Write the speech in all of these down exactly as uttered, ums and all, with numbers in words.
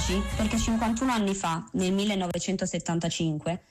Oggi, perché cinquantuno anni fa, nel millenovecentosettantacinque,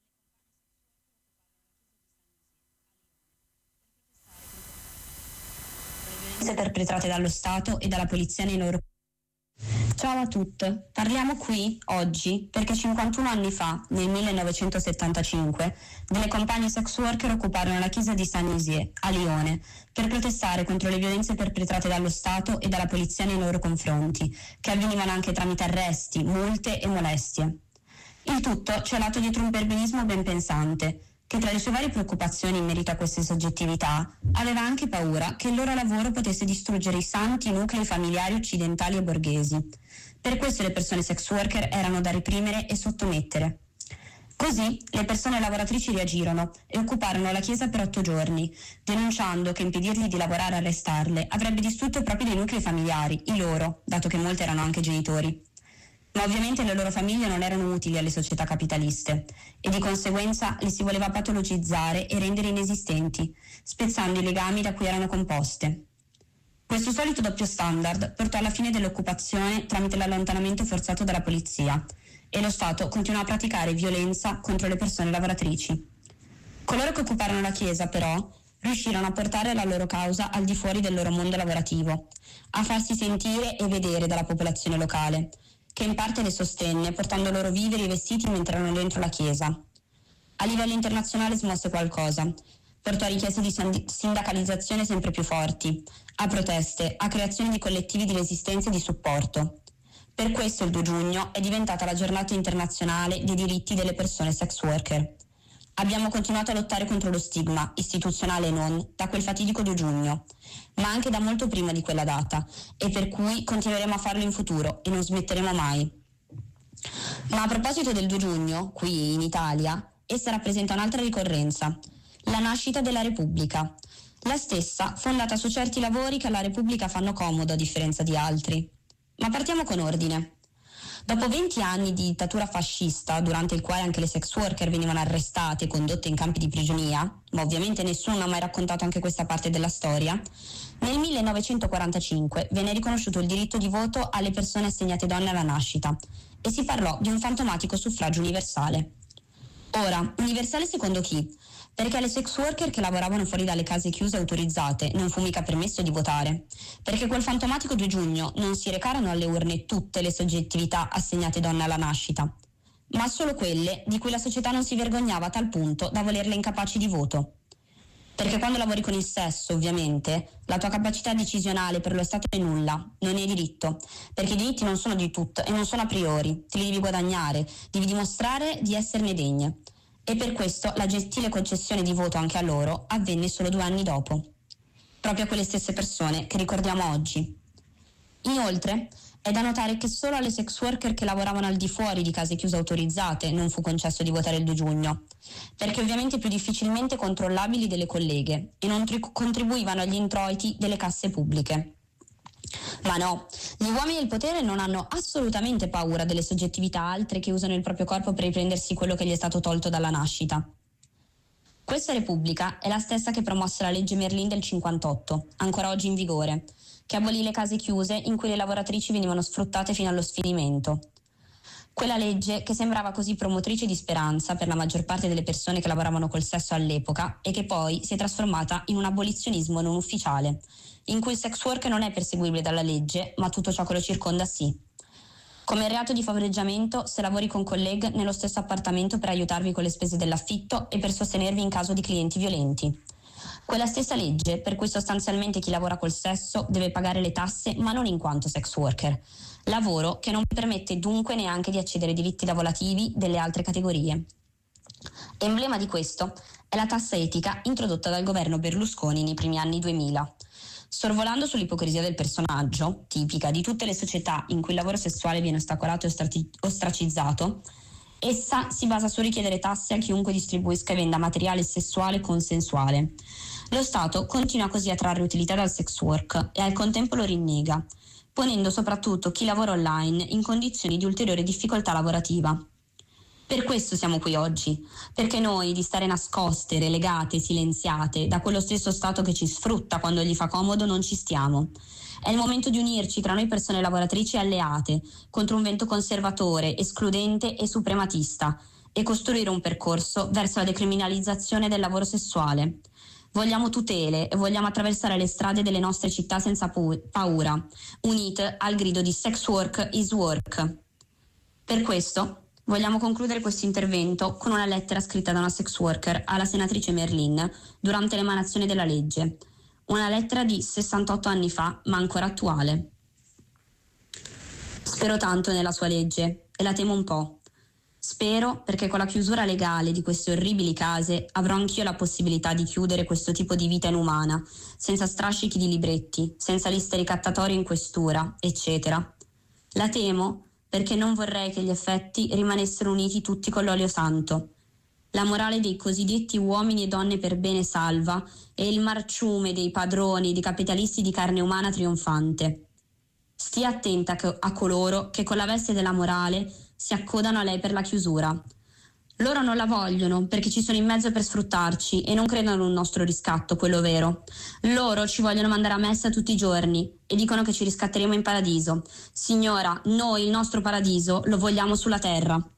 perpetrate dallo Stato e dalla polizia nei loro. Ciao a tutti, parliamo qui oggi perché cinquantuno anni fa, nel millenovecentosettantacinque, delle compagne sex worker occuparono la chiesa di Saint-Nizier a Lione per protestare contro le violenze perpetrate dallo Stato e dalla polizia nei loro confronti, che avvenivano anche tramite arresti, multe e molestie. Il tutto celato dietro un perbenismo ben pensante, che tra le sue varie preoccupazioni in merito a queste soggettività aveva anche paura che il loro lavoro potesse distruggere i santi nuclei familiari occidentali e borghesi. Per questo le persone sex worker erano da reprimere e sottomettere. Così le persone lavoratrici reagirono e occuparono la chiesa per otto giorni, denunciando che impedirgli di lavorare e arrestarle avrebbe distrutto proprio dei nuclei familiari, i loro, dato che molti erano anche genitori. Ma ovviamente le loro famiglie non erano utili alle società capitaliste e di conseguenza le si voleva patologizzare e rendere inesistenti, spezzando i legami da cui erano composte. Questo solito doppio standard portò alla fine dell'occupazione tramite l'allontanamento forzato dalla polizia e lo Stato continuò a praticare violenza contro le persone lavoratrici. Coloro che occuparono la chiesa, però, riuscirono a portare la loro causa al di fuori del loro mondo lavorativo, a farsi sentire e vedere dalla popolazione locale, che in parte le sostenne, portando loro viveri e vestiti mentre erano dentro la chiesa. A livello internazionale smosse qualcosa, portò a richieste di sindacalizzazione sempre più forti, a proteste, a creazione di collettivi di resistenza e di supporto. Per questo il due giugno è diventata la giornata internazionale dei diritti delle persone sex worker. Abbiamo continuato a lottare contro lo stigma, istituzionale e non, da quel fatidico due giugno, ma anche da molto prima di quella data, e per cui continueremo a farlo in futuro e non smetteremo mai. Ma a proposito del due giugno, qui in Italia, essa rappresenta un'altra ricorrenza, la nascita della Repubblica, la stessa fondata su certi lavori che alla Repubblica fanno comodo a differenza di altri. Ma partiamo con ordine. Dopo venti anni di dittatura fascista, durante il quale anche le sex worker venivano arrestate e condotte in campi di prigionia, ma ovviamente nessuno ha mai raccontato anche questa parte della storia, nel millenovecentoquarantacinque venne riconosciuto il diritto di voto alle persone assegnate donne alla nascita e si parlò di un fantomatico suffragio universale. Ora, universale secondo chi? Perché alle sex worker che lavoravano fuori dalle case chiuse autorizzate non fu mica permesso di votare, perché quel fantomatico due giugno non si recarono alle urne tutte le soggettività assegnate donne alla nascita, ma solo quelle di cui la società non si vergognava a tal punto da volerle incapaci di voto. Perché quando lavori con il sesso, ovviamente, la tua capacità decisionale per lo Stato è nulla, non è diritto, perché i diritti non sono di tutto e non sono a priori, te li devi guadagnare, devi dimostrare di esserne degne. E per questo la gentile concessione di voto anche a loro avvenne solo due anni dopo, proprio a quelle stesse persone che ricordiamo oggi. Inoltre, è da notare che solo alle sex worker che lavoravano al di fuori di case chiuse autorizzate non fu concesso di votare il due giugno, perché ovviamente più difficilmente controllabili delle colleghe e non tri- contribuivano agli introiti delle casse pubbliche. Ma no, gli uomini del potere non hanno assolutamente paura delle soggettività altre che usano il proprio corpo per riprendersi quello che gli è stato tolto dalla nascita. Questa Repubblica è la stessa che promosse la legge Merlin del cinquantotto, ancora oggi in vigore, che abolì le case chiuse in cui le lavoratrici venivano sfruttate fino allo sfinimento. Quella legge che sembrava così promotrice di speranza per la maggior parte delle persone che lavoravano col sesso all'epoca e che poi si è trasformata in un abolizionismo non ufficiale, in cui il sex work non è perseguibile dalla legge, ma tutto ciò che lo circonda sì. Come il reato di favoreggiamento se lavori con colleghe nello stesso appartamento per aiutarvi con le spese dell'affitto e per sostenervi in caso di clienti violenti. Quella stessa legge per cui sostanzialmente chi lavora col sesso deve pagare le tasse ma non in quanto sex worker, lavoro che non permette dunque neanche di accedere ai diritti lavorativi delle altre categorie. Emblema di questo è la tassa etica introdotta dal governo Berlusconi nei primi anni duemila. Sorvolando sull'ipocrisia del personaggio, tipica di tutte le società in cui il lavoro sessuale viene ostacolato e ostrati- ostracizzato, essa si basa su richiedere tasse a chiunque distribuisca e venda materiale sessuale consensuale. Lo Stato continua così a trarre utilità dal sex work e al contempo lo rinnega, ponendo soprattutto chi lavora online in condizioni di ulteriore difficoltà lavorativa. Per questo siamo qui oggi, perché noi di stare nascoste, relegate, silenziate da quello stesso Stato che ci sfrutta quando gli fa comodo non ci stiamo. È il momento di unirci tra noi persone lavoratrici alleate contro un vento conservatore, escludente e suprematista e costruire un percorso verso la decriminalizzazione del lavoro sessuale. Vogliamo tutele e vogliamo attraversare le strade delle nostre città senza pu- paura, unite al grido di Sex Work is Work. Per questo vogliamo concludere questo intervento con una lettera scritta da una sex worker alla senatrice Merlin durante l'emanazione della legge. Una lettera di sessantotto anni fa, ma ancora attuale. Spero tanto nella sua legge e la temo un po'. Spero perché con la chiusura legale di queste orribili case avrò anch'io la possibilità di chiudere questo tipo di vita inumana, senza strascichi di libretti, senza liste ricattatorie in questura, eccetera. La temo perché non vorrei che gli effetti rimanessero uniti tutti con l'olio santo. La morale dei cosiddetti uomini e donne per bene salva e il marciume dei padroni, dei capitalisti di carne umana trionfante. Stia attenta a coloro che con la veste della morale si accodano a lei per la chiusura. Loro non la vogliono perché ci sono in mezzo per sfruttarci e non credono in un nostro riscatto, quello vero. Loro ci vogliono mandare a messa tutti i giorni e dicono che ci riscatteremo in paradiso. Signora, noi il nostro paradiso lo vogliamo sulla terra.